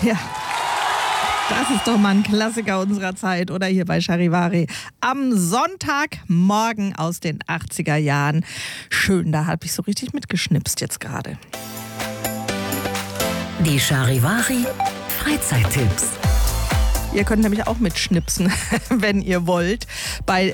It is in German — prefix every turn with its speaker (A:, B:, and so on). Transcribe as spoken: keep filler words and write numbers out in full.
A: Ja. Das ist doch mal ein Klassiker unserer Zeit, oder hier bei Charivari. Am Sonntagmorgen aus den achtziger Jahren. Schön, da habe ich so richtig mitgeschnipst jetzt gerade.
B: Die Charivari Freizeittipps.
A: Ihr könnt nämlich auch mitschnipsen, wenn ihr wollt. Bei